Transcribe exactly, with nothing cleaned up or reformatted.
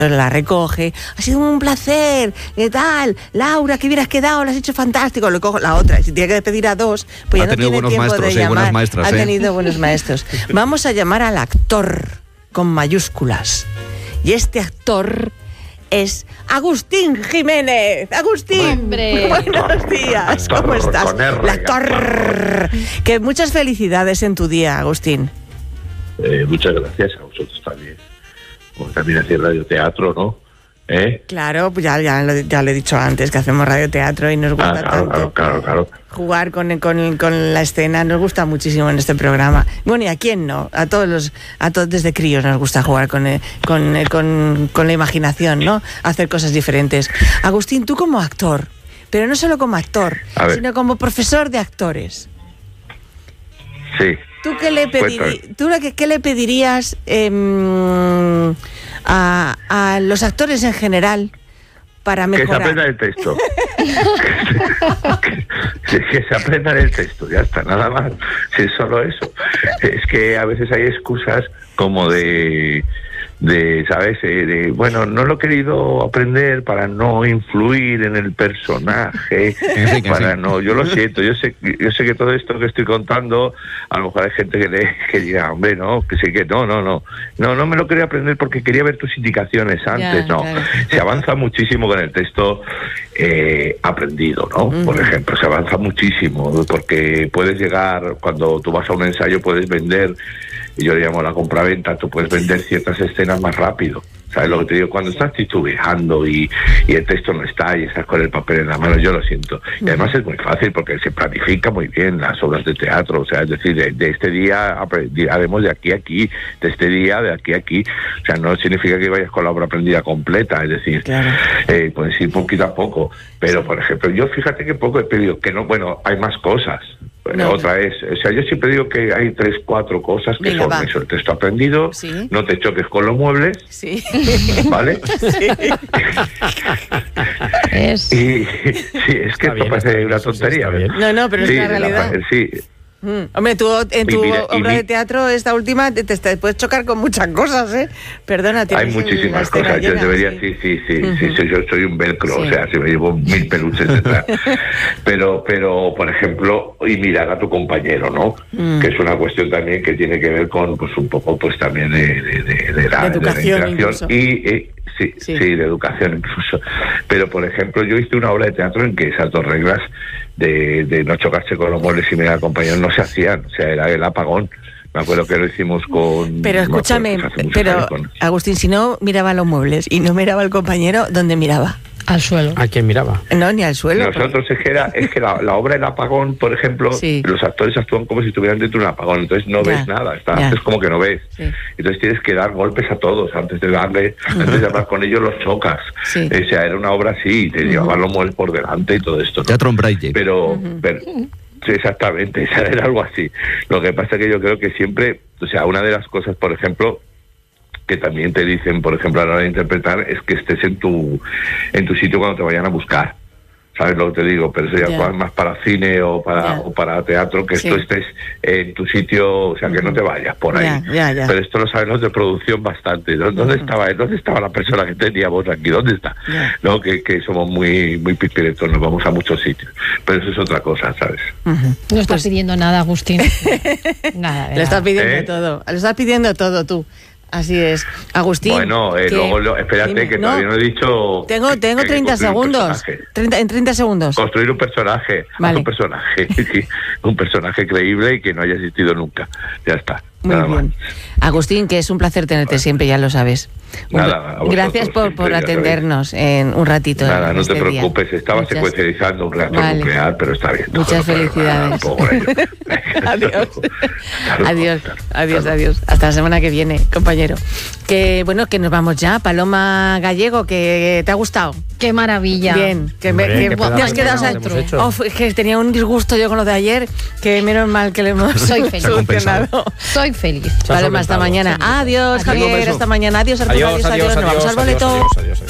la recoge, ha sido un placer, ¿qué tal? Laura, que hubieras quedado, lo has hecho fantástico. Le cojo la otra, y si tiene que despedir a dos, pues ha ya no tiene tiempo maestros, de eh, llamar. buenas maestras, ha eh. tenido buenos maestros. Vamos a llamar al actor con mayúsculas. Y este actor es Agustín Jiménez. Agustín, ¡Hombre! Buenos días, ¿cómo estás? El actor. Que muchas felicidades en tu día, Agustín. Eh, muchas gracias a vosotros también. Como también hacéis radioteatro, ¿no? ¿Eh? Claro, pues ya, ya, lo, ya lo he dicho antes, que hacemos radioteatro y nos gusta Ah, claro, tanto claro, claro, claro. jugar con, con, con la escena, nos gusta muchísimo en este programa. Bueno, ¿y a quién no? A todos los, a todos desde críos nos gusta jugar con, con, con, con la imaginación, ¿no? Hacer cosas diferentes. Agustín, tú como actor, pero no solo como actor, sino como profesor de actores. Sí. ¿Tú qué le, pediri- ¿tú qué, qué le pedirías eh, a, a los actores en general para mejorar? Que se aprendan el texto. que, que se aprendan el texto, ya está, nada más. Si es solo eso. Es que a veces hay excusas como de... de, ¿sabes? Eh, de, bueno, no lo he querido aprender para no influir en el personaje, sí, para sí. no, yo lo siento, yo sé, yo sé que todo esto que estoy contando, a lo mejor hay gente que le que diga, hombre, no, que sé que no, no, no, no, no me lo quería aprender porque quería ver tus indicaciones antes, ya, no, claro. Se avanza muchísimo con el texto eh, aprendido, ¿no? Uh-huh. Por ejemplo, se avanza muchísimo, porque puedes llegar, cuando tú vas a un ensayo, puedes vender, y yo le llamo la compraventa, tú puedes vender ciertas escenas más rápido. ¿Sabes lo que te digo? Cuando estás titubejando y, y el texto no está y estás con el papel en la mano, yo lo siento. Y además es muy fácil porque se planifica muy bien las obras de teatro. O sea, es decir, de, de este día haremos de aquí a aquí, de este día de aquí a aquí. O sea, no significa que vayas con la obra aprendida completa. Es decir, claro. eh, puedes ir poquito a poco. Pero, por ejemplo, yo fíjate que poco he pedido, que no, bueno, hay más cosas. No. Otra es, o sea, yo siempre digo que hay tres, cuatro cosas que Venga, son va. eso, el texto aprendido, ¿sí? No te choques con los muebles, sí. ¿vale? Sí. es. Y sí, es que esto parece una tontería. Sí, no, no, pero sí, es la realidad. La, sí. Mm. Hombre, tú en tu mira, obra mi... de teatro, esta última, te, te, te puedes chocar con muchas cosas, ¿eh? Perdona, hay muchísimas cosas. Llena, yo debería, sí, sí, sí, sí, uh-huh. sí, sí, yo soy un velcro, sí. O sea, si me llevo mil peluches detrás. pero, pero, por ejemplo, y mirar a tu compañero, ¿no? Mm. Que es una cuestión también que tiene que ver con, pues, un poco, pues, también de, de, de, de la, de educación, de la interacción y, eh, sí, sí, sí, de educación incluso. Pero, por ejemplo, yo hice una obra de teatro en que esas dos reglas de, de no chocarse con los muebles y mirar al compañero no se hacían, o sea, era el apagón. Me acuerdo que lo hicimos con... Pero escúchame, pero con... Agustín, si no miraba los muebles y no miraba al compañero, ¿dónde miraba? Al suelo. ¿A quién miraba? No, ni al suelo. Nosotros porque... es que, era, es que la, la obra del apagón, por ejemplo, sí. Los actores actúan como si estuvieran dentro de un apagón, entonces no ya. ves nada, está, es como que no ves. Sí. Entonces tienes que dar golpes a todos, antes de darle, uh-huh. antes de hablar con ellos los chocas. Sí. O sea, era una obra así, te uh-huh. llevaban los muebles por delante y todo esto, ¿no? Teatro en braille. Pero... Uh-huh. pero sí, exactamente, era algo así. Lo que pasa es que yo creo que siempre, o sea, una de las cosas, por ejemplo, que también te dicen, por ejemplo, a la hora de interpretar, es que estés en tu en tu sitio cuando te vayan a buscar. ¿Sabes lo que te digo? Pero eso ya yeah. más para cine o para yeah. o para teatro, que sí. Tú estés en tu sitio, o sea, que no te vayas por ahí. Yeah, yeah, yeah. Pero esto lo saben los de producción bastante. ¿Dónde uh-huh. estaba él? ¿Dónde estaba la persona que teníamos aquí? ¿Dónde está? Yeah. No, que, que somos muy muy pispiretos, nos vamos a muchos sitios. Pero eso es otra cosa, ¿sabes? Uh-huh. No estás pidiendo nada, Agustín. nada. Lo estás pidiendo ¿Eh? todo. Lo estás pidiendo todo tú. Así es. Agustín. Bueno, eh, que, luego, lo, espérate, dime, que no, todavía no he dicho... Tengo, tengo treinta segundos. treinta, en treinta segundos. Construir un personaje. Vale. Un personaje. Un personaje creíble y que no haya existido nunca. Ya está. Muy bien. Más. Agustín, que es un placer tenerte siempre, ya lo sabes. Nada, gracias por, por atendernos en un ratito. Nada, en no este te preocupes, día. estaba Muchas... secuencializando un reactor vale. nuclear, pero está bien. Muchas no, felicidades. No, no, adiós. adiós, adiós, adiós. Hasta la semana que viene, compañero. Que bueno, que nos vamos ya. Paloma Gallego, que te ha gustado. Qué maravilla. Bien, que me Hombre, que, te has quedado no, oh, que tenía un disgusto yo con lo de ayer, que menos mal que le hemos Soy feliz. solucionado. Soy feliz. Paloma, hasta mañana. Adiós, adiós Javier, hasta mañana. Adiós, Arturo. Adiós, adiós, adiós, adiós, adiós, adiós, nos vamos al boleto. Adiós, adiós, adiós.